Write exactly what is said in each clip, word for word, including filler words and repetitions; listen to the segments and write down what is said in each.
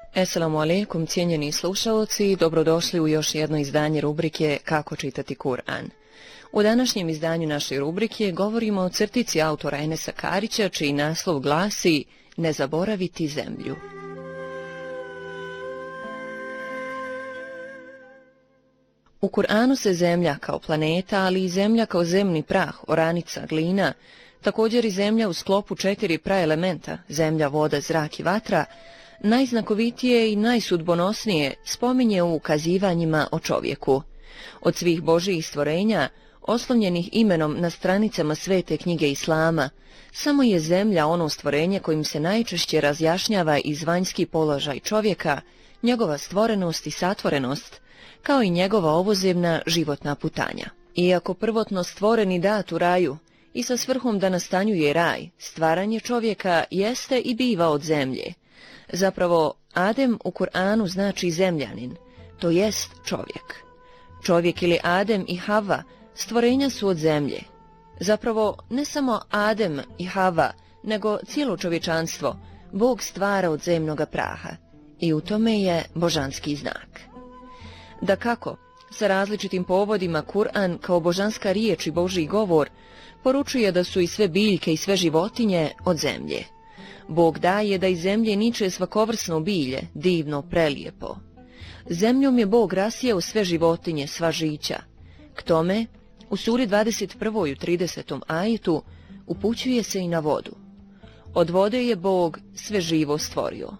Esselamu alaikum, cijenjeni slušalci, dobrodošli u još jedno izdanje rubrike Kako čitati Kur'an. U današnjem izdanju naše rubrike govorimo o crtici autora Enesa Karića, čiji naslov glasi Ne zaboraviti zemlju. U Kur'anu se zemlja kao planeta, ali i zemlja kao zemni prah, oranica, glina, također i zemlja u sklopu četiri praelementa, zemlja, voda, zrak i vatra, najznakovitije i najsudbonosnije spominje u ukazivanjima o čovjeku. Od svih božjih stvorenja, oslonjenih imenom na stranicama svete knjige Islama, samo je zemlja ono stvorenje kojim se najčešće razjašnjava iz vanjski položaj čovjeka, njegova stvorenost i satvorenost, kao i njegova ovozemna životna putanja. Iako prvotno stvoreni dat u raju i sa svrhom da nastanjuje raj, stvaranje čovjeka jeste i biva od zemlje. Zapravo, Adem u Kur'anu znači zemljanin, to jest čovjek. Čovjek ili Adem i Hava stvorenja su od zemlje. Zapravo, ne samo Adem i Hava, nego cijelo čovječanstvo Bog stvara od zemnoga praha i u tome je božanski znak. Dakako, sa različitim povodima Kur'an kao božanska riječ i božji govor poručuje da su i sve biljke i sve životinje od zemlje. Bog daje da iz zemlje niče svakovrsno bilje, divno, prelijepo. Zemljom je Bog rasijao sve životinje, sva žića. K tome, u suri dvadeset prvoj u tridesetom ajetu upućuje se i na vodu. Od vode je Bog sve živo stvorio.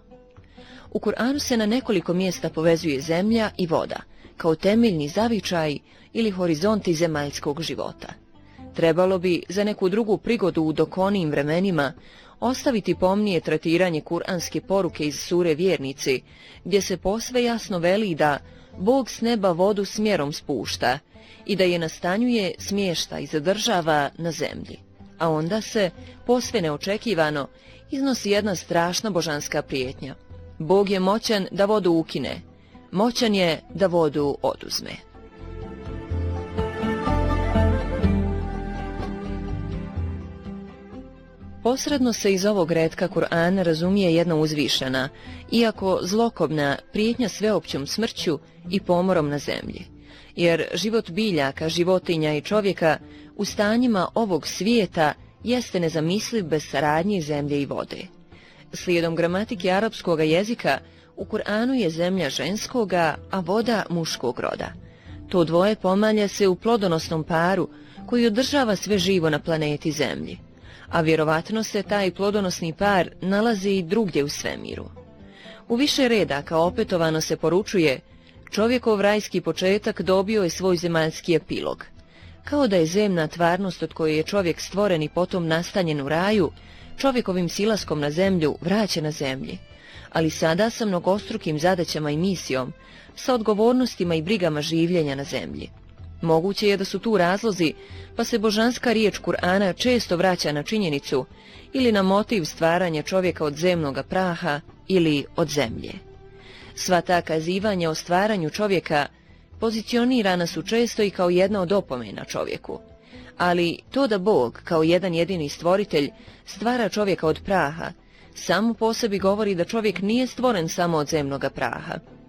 U Kur'anu se na nekoliko mjesta povezuje zemlja i voda, kao temeljni zavičaj ili horizonti zemaljskog života. Trebalo bi za neku drugu prigodu u dokonijim vremenima ostaviti pomnije tretiranje kuranske poruke iz sure Vjernici, gdje se posve jasno veli da Bog s neba vodu smjerom spušta i da je nastanjuje, smješta i zadržava na zemlji. A onda se, posve neočekivano, iznosi jedna strašna božanska prijetnja. Bog je moćan da vodu ukine, moćan je da vodu oduzme. Posredno se iz ovog retka Kur'ana razumije jedna uzvišena, iako zlokobna, prijetnja sveopćom smrću i pomorom na zemlji. Jer život biljaka, životinja i čovjeka u stanjima ovog svijeta jeste nezamisliv bez saradnje zemlje i vode. Slijedom gramatike arapskoga jezika, u Kur'anu je zemlja ženskoga, a voda muškog roda. To dvoje pomalja se u plodonosnom paru koji održava sve živo na planeti Zemlji, a vjerovatno se taj plodonosni par nalazi i drugdje u svemiru. U više redaka opetovano se poručuje: čovjekov rajski početak dobio je svoj zemaljski epilog. Kao da je zemna tvarnost od koje je čovjek stvoren i potom nastanjen u raju, čovjekovim silaskom na zemlju vraća na zemlji, ali sada sa mnogostrukim zadaćama i misijom, sa odgovornostima i brigama življenja na zemlji. Moguće je da su tu razlozi, pa se božanska riječ Kur'ana često vraća na činjenicu ili na motiv stvaranja čovjeka od zemnoga praha ili od zemlje. Sva ta kazivanja o stvaranju čovjeka pozicionirana su često i kao jedna od opomena čovjeku. Ali to da Bog, kao jedan jedini stvoritelj, stvara čovjeka od praha, samo po sebi govori da čovjek nije stvoren samo od zemnoga praha.